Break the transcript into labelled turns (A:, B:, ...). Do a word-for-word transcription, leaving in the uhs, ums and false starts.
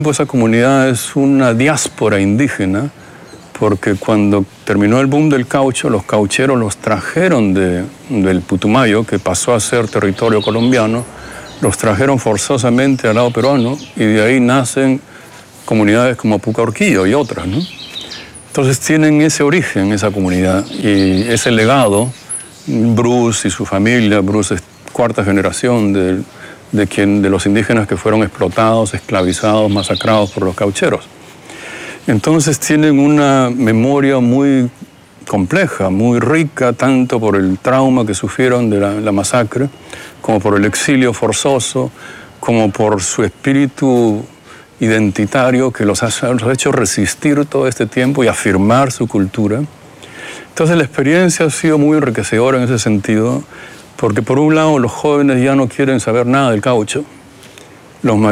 A: Esa comunidad es una diáspora indígena, porque cuando terminó el boom del caucho, los caucheros los trajeron de, del Putumayo, que pasó a ser territorio colombiano, los trajeron forzosamente al lado peruano, y de ahí nacen comunidades como Pucaurquillo y otras, ¿no? Entonces tienen ese origen, esa comunidad, y ese legado. Bruce y su familia, Bruce es cuarta generación de, de, quien, de los indígenas que fueron explotados, esclavizados, masacrados por los caucheros. Entonces tienen una memoria muy compleja, muy rica, tanto por el trauma que sufrieron de la, la masacre, como por el exilio forzoso, como por su espíritu identitario que los ha, los ha hecho resistir todo este tiempo y afirmar su cultura. Entonces la experiencia ha sido muy enriquecedora en ese sentido, porque por un lado los jóvenes ya no quieren saber nada del caucho, los